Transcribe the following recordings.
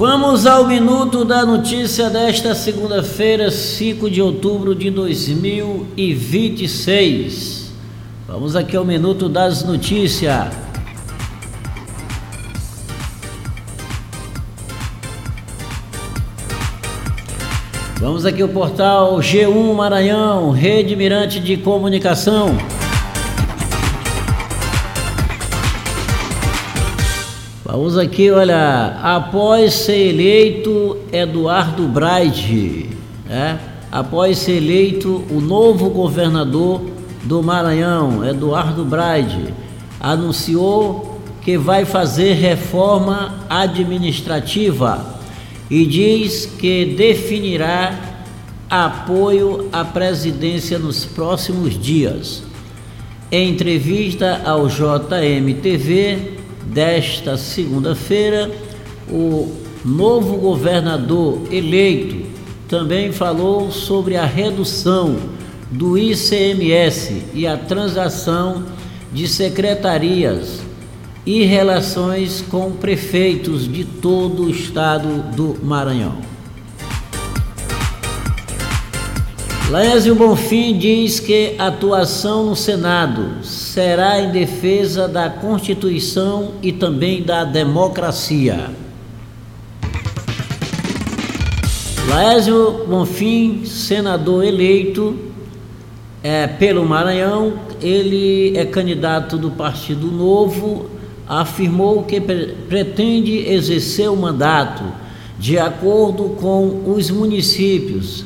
Vamos ao minuto da notícia desta segunda-feira, 5 de outubro de 2026. Vamos aqui ao minuto das notícias. Vamos aqui ao portal G1 Maranhão, Rede Mirante de Comunicação. Vamos aqui, olha, após ser eleito Eduardo Braide, após ser eleito o novo governador do Maranhão, Eduardo Braide, anunciou que vai fazer reforma administrativa e diz que definirá apoio à presidência nos próximos dias. Em entrevista ao JMTV desta segunda-feira, o novo governador eleito também falou sobre a redução do ICMS e a transação de secretarias e relações com prefeitos de todo o estado do Maranhão. Laésio Bonfim diz que a atuação no Senado será em defesa da Constituição e também da democracia. Laésio Bonfim, senador eleito pelo Maranhão, ele é candidato do Partido Novo, afirmou que pretende exercer o mandato de acordo com os municípios,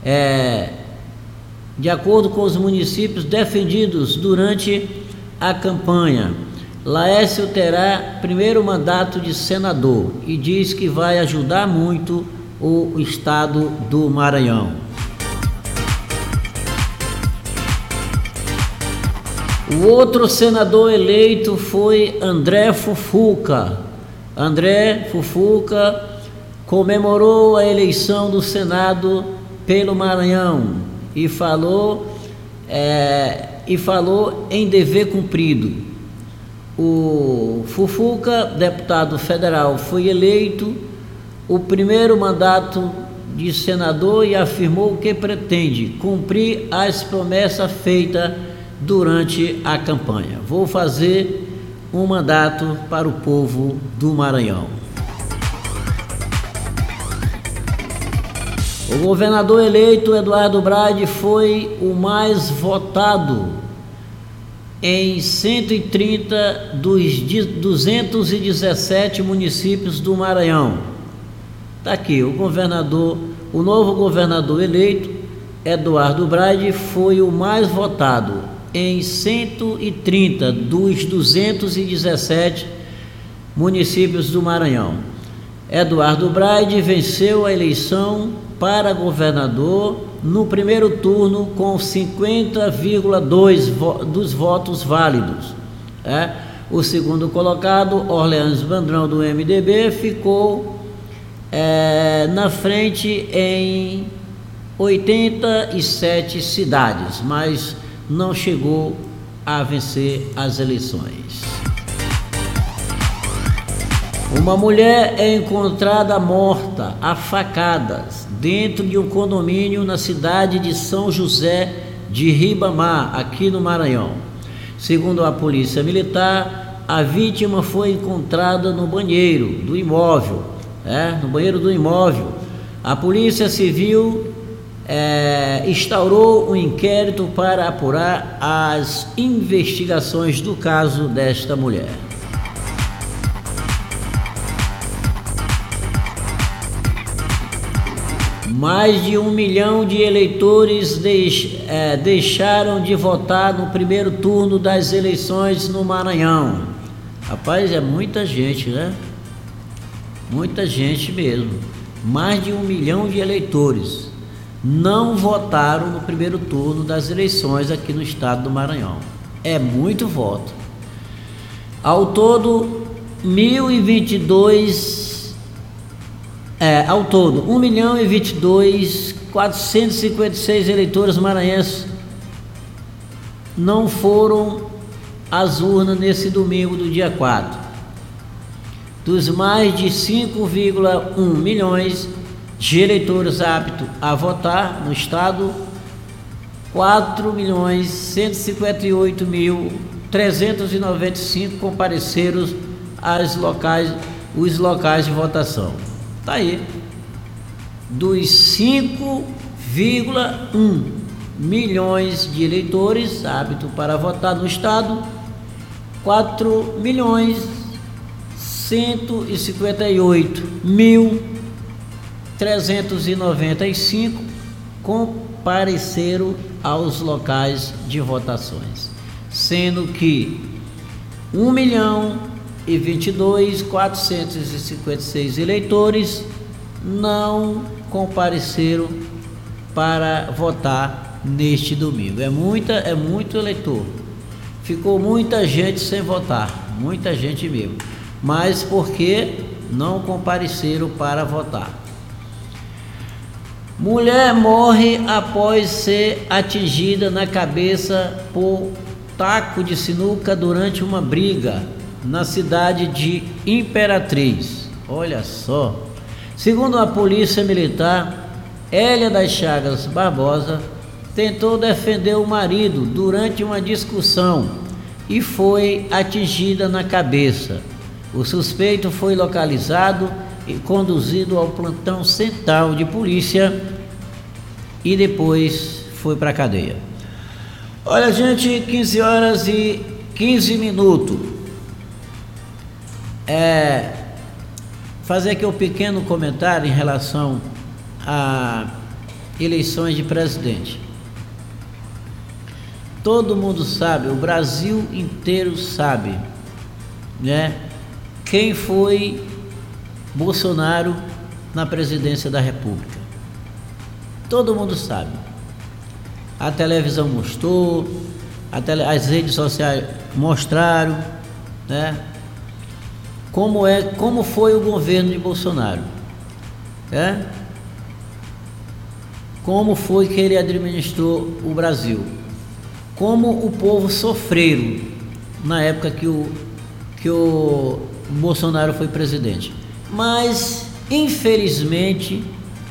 defendidos durante a campanha. Laésio terá primeiro mandato de senador e diz que vai ajudar muito o estado do Maranhão. O outro senador eleito foi André Fufuca. André Fufuca comemorou a eleição do Senado pelo Maranhão e falou em dever cumprido. O Fufuca, deputado federal, foi eleito o primeiro mandato de senador e afirmou que pretende cumprir as promessas feitas durante a campanha. Vou fazer um mandato para o povo do Maranhão. O governador eleito Eduardo Braide foi o mais votado em 130 dos 217 municípios do Maranhão. Está aqui, o novo governador eleito Eduardo Braide foi o mais votado em 130 dos 217 municípios do Maranhão. Eduardo Braide venceu a eleição para governador no primeiro turno com 50,2% dos votos válidos. O segundo colocado, Orleans Vandrão, do MDB, ficou na frente em 87 cidades, mas não chegou a vencer as eleições. Uma mulher é encontrada morta a facadas dentro de um condomínio na cidade de São José de Ribamar, aqui no Maranhão. Segundo a Polícia Militar, a vítima foi encontrada no banheiro do imóvel. A Polícia Civil instaurou um inquérito para apurar as investigações do caso desta mulher. Mais de 1 milhão de eleitores deixaram de votar no primeiro turno das eleições no Maranhão. Rapaz, é muita gente, né? Muita gente mesmo. Mais de 1 milhão de eleitores não votaram no primeiro turno das eleições aqui no estado do Maranhão. É muito voto. Ao todo, 1.022.456 eleitores maranhenses não foram às urnas nesse domingo do dia 4. Dos mais de 5,1 milhões de eleitores aptos a votar no estado, 4.158.395 compareceram os locais de votação. Tá aí. Dos 5,1 milhões de eleitores aptos para votar no estado, 4.158.395 compareceram aos locais de votações, sendo que 1.022.456 eleitores não compareceram para votar neste domingo. É muito eleitor. Ficou muita gente sem votar, muita gente mesmo, mas porque não compareceram para votar. Mulher morre após ser atingida na cabeça por taco de sinuca durante uma briga na cidade de Imperatriz. Olha só. Segundo a polícia militar, Hélia das Chagas Barbosa tentou defender o marido durante uma discussão e foi atingida na cabeça. O suspeito foi localizado e conduzido ao plantão central de polícia e depois foi para a cadeia. Olha, gente, 15 horas e 15 minutos. Fazer aqui um pequeno comentário em relação a eleições de presidente. Todo mundo sabe, o Brasil inteiro sabe, né? Quem foi Bolsonaro na presidência da República. Todo mundo sabe. A televisão mostrou, as redes sociais mostraram, né? Como foi o governo de Bolsonaro, né? Como foi que ele administrou o Brasil, como o povo sofreu na época que o Bolsonaro foi presidente. Mas infelizmente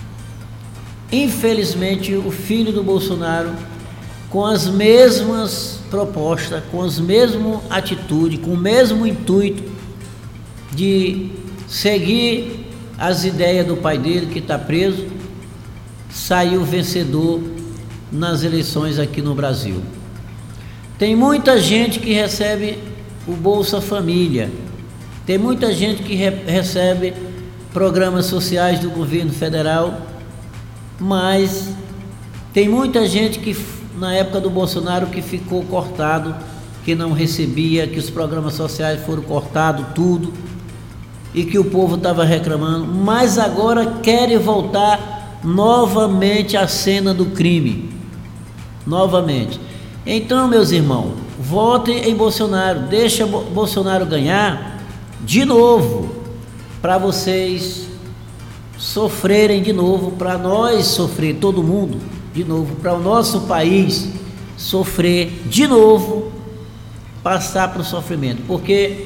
o filho do Bolsonaro, com as mesmas propostas, com as mesmas atitudes, com o mesmo intuito de seguir as ideias do pai dele, que está preso, saiu vencedor nas eleições aqui no Brasil. Tem muita gente que recebe o Bolsa Família, tem muita gente que recebe programas sociais do governo federal, mas tem muita gente que na época do Bolsonaro que ficou cortado, que não recebia, que os programas sociais foram cortados tudo e que o povo estava reclamando, mas agora querem voltar novamente à cena do crime, novamente. Então, meus irmãos, votem em Bolsonaro, deixa Bolsonaro ganhar de novo, para vocês sofrerem de novo, para nós sofrer, todo mundo de novo, para o nosso país sofrer de novo, passar para o sofrimento, porque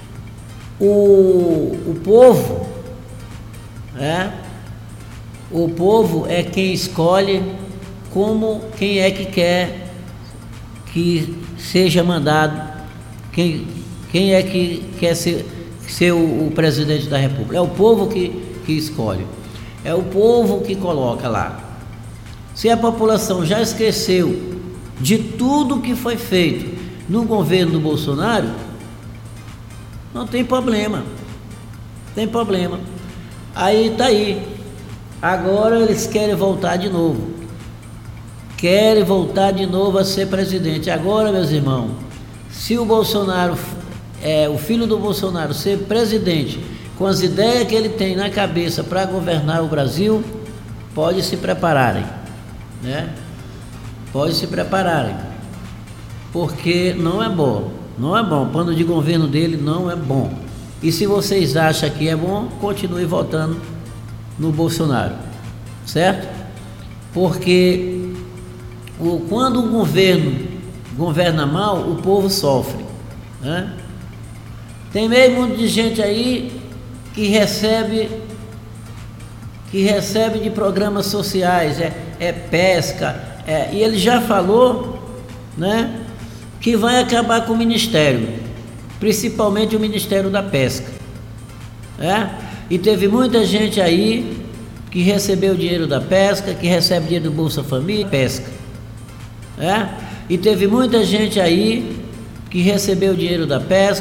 o povo é quem escolhe quem é que quer que seja mandado, quem é que quer ser o presidente da República. É o povo que escolhe, é o povo que coloca lá. Se a população já esqueceu de tudo que foi feito no governo do Bolsonaro, não tem problema, aí tá aí. Agora eles querem voltar de novo, a ser presidente. Agora, meus irmãos, se o Bolsonaro, o filho do Bolsonaro ser presidente, com as ideias que ele tem na cabeça para governar o Brasil, pode se prepararem, né? Pode se prepararem, porque não é bom, o plano de governo dele não é bom. E se vocês acham que é bom, continue votando no Bolsonaro, certo? Porque quando o governo governa mal, o povo sofre, né? Tem meio mundo de gente aí que recebe de programas sociais, pesca, e ele já falou, né, que vai acabar com o Ministério, principalmente o Ministério da Pesca, e teve muita gente aí que recebeu dinheiro da pesca, que recebe dinheiro do Bolsa Família, pesca, e teve muita gente aí que recebeu dinheiro da pesca,